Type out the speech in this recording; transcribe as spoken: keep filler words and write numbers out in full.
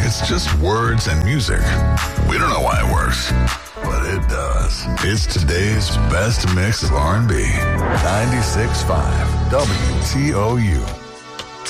It's just words and music. We don't know why it works, but it does. It's today's best mix of R and B. ninety-six point five W T O U.